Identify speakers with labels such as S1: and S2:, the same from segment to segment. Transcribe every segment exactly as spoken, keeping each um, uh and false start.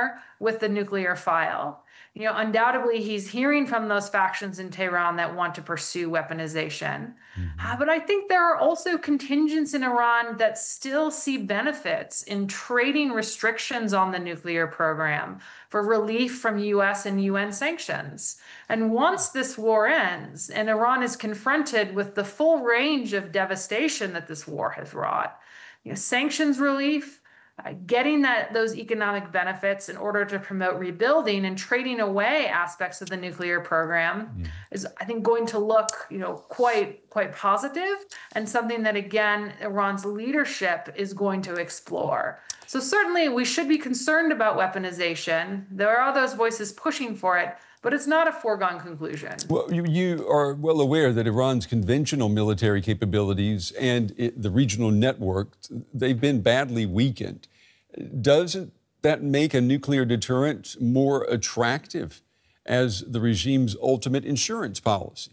S1: more with the nuclear file. You know, undoubtedly, he's hearing from those factions in Tehran that want to pursue weaponization.
S2: Mm-hmm.
S1: Uh, but I think there are also contingents in Iran that still see benefits in trading restrictions on the nuclear program for relief from U S and U N sanctions. And once this war ends and Iran is confronted with the full range of devastation that this war has wrought, you know, sanctions relief, uh, getting that those economic benefits in order to promote rebuilding and trading away aspects of the nuclear program
S2: Mm.
S1: is, I think, going to look, you know, quite quite positive, and something that, again, Iran's leadership is going to explore. So certainly we should be concerned about weaponization. There are those voices pushing for it, but it's not a foregone conclusion.
S2: Well, you, you are well aware that Iran's conventional military capabilities and it, the regional network, they've been badly weakened. Doesn't that make a nuclear deterrent more attractive as the regime's ultimate insurance policy?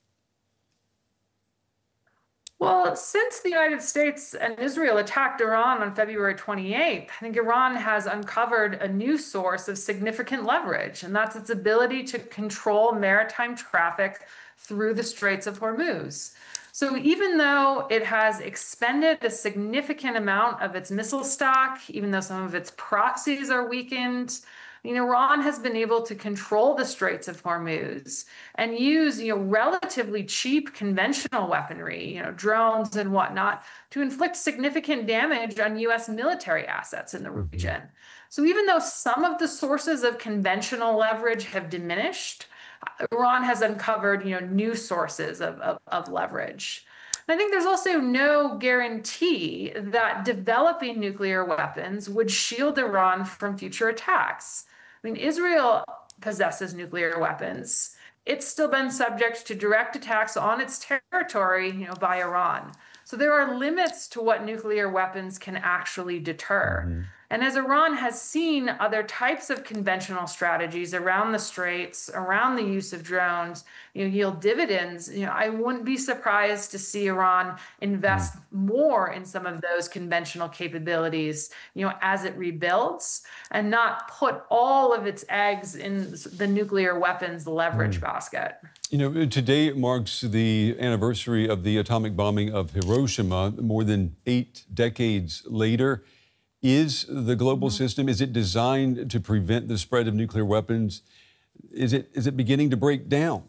S1: Well, since the United States and Israel attacked Iran on February twenty-eighth, I think Iran has uncovered a new source of significant leverage, and that's its ability to control maritime traffic through the Straits of Hormuz. So even though it has expended a significant amount of its missile stock, even though some of its proxies are weakened, you know, Iran has been able to control the Straits of Hormuz and use, you know, relatively cheap conventional weaponry, you know, drones and whatnot, to inflict significant damage on U S military assets in the region. So even though some of the sources of conventional leverage have diminished, Iran has uncovered, you know, new sources of, of, of leverage. I think there's also no guarantee that developing nuclear weapons would shield Iran from future attacks. I mean, Israel possesses nuclear weapons. It's still been subject to direct attacks on its territory, you know, by Iran. So there are limits to what nuclear weapons can actually deter.
S2: Mm-hmm.
S1: And as Iran has seen other types of conventional strategies around the Straits, around the use of drones, you know, yield dividends, you know, I wouldn't be surprised to see Iran invest
S2: Mm-hmm.
S1: more in some of those conventional capabilities, you know, as it rebuilds, and not put all of its eggs in the nuclear weapons leverage
S2: Mm-hmm.
S1: basket.
S2: You know, today marks the anniversary of the atomic bombing of Hiroshima, more than eight decades later. Is the global
S1: Mm-hmm.
S2: system, is it designed to prevent the spread of nuclear weapons? Is it, is it beginning to break down?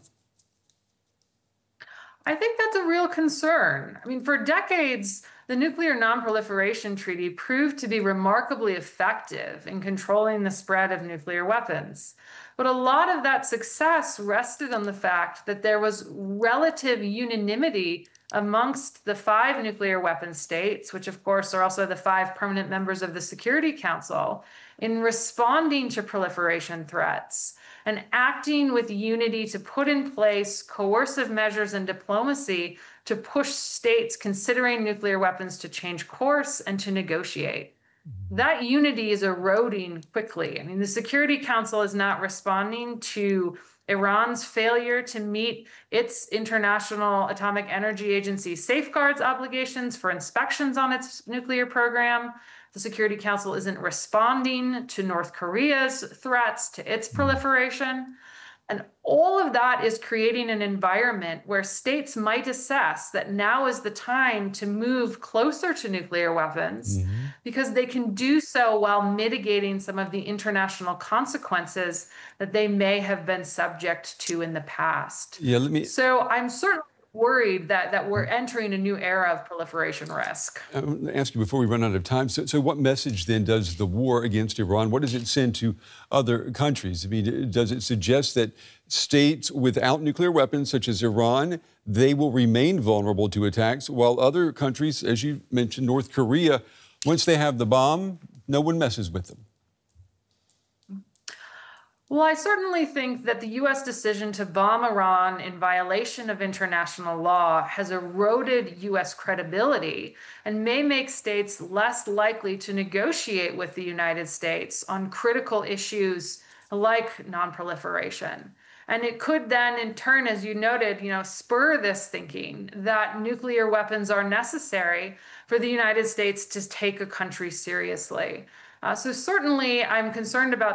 S1: I think that's a real concern. I mean, for decades, the Nuclear Nonproliferation Treaty proved to be remarkably effective in controlling the spread of nuclear weapons. But a lot of that success rested on the fact that there was relative unanimity amongst the five nuclear weapon states, which of course are also the five permanent members of the Security Council, in responding to proliferation threats and acting with unity to put in place coercive measures and diplomacy to push states considering nuclear weapons to change course and to negotiate. That unity is eroding quickly. I mean, the Security Council is not responding to Iran's failure to meet its International Atomic Energy Agency safeguards obligations for inspections on its nuclear program. The Security Council isn't responding to North Korea's threats to its proliferation. And all of that is creating an environment where states might assess that now is the time to move closer to nuclear weapons, mm-hmm. because they can do so while mitigating some of the international consequences that they may have been subject to in the past.
S2: Yeah, let me.
S1: So I'm certainly worried that, that we're entering a new era of proliferation risk.
S2: I want to ask you before we run out of time. So, so what message then does the war against Iran, what does it send to other countries? I mean, does it suggest that states without nuclear weapons, such as Iran, they will remain vulnerable to attacks, while other countries, as you mentioned, North Korea, once they have the bomb, no one messes with them?
S1: Well, I certainly think that the U S decision to bomb Iran in violation of international law has eroded U S credibility and may make states less likely to negotiate with the United States on critical issues like nonproliferation. And it could then, in turn, as you noted, you know, spur this thinking that nuclear weapons are necessary for the United States to take a country seriously. Uh, so certainly, I'm concerned about